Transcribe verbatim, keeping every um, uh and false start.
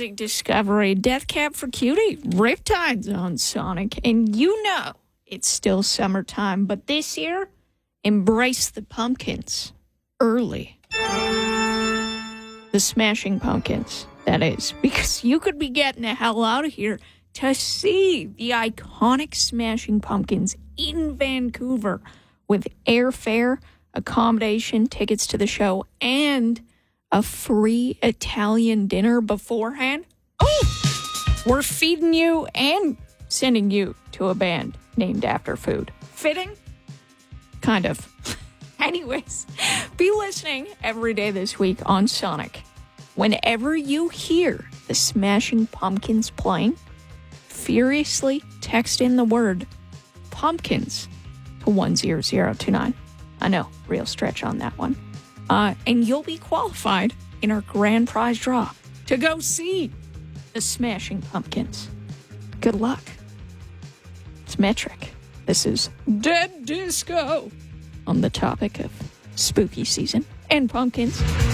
music discovery. Death Cab for Cutie, Riptides on Sonic. And you know it's still summertime, but this year, embrace the pumpkins early. The Smashing Pumpkins, that is. Because you could be getting the hell out of here to see the iconic Smashing Pumpkins in Vancouver with airfare, accommodation, tickets to the show, and a free Italian dinner beforehand. Oh, we're feeding you and sending you to a band named after food. Fitting? Kind of. Anyways, be listening every day this week on Sonic. Whenever you hear the Smashing Pumpkins playing, furiously text in the word pumpkins to one zero zero two nine. I know, real stretch on that one. Uh, and you'll be qualified in our grand prize draw to go see the Smashing Pumpkins. Good luck. It's Metric. This is Dead Disco on the topic of spooky season and pumpkins.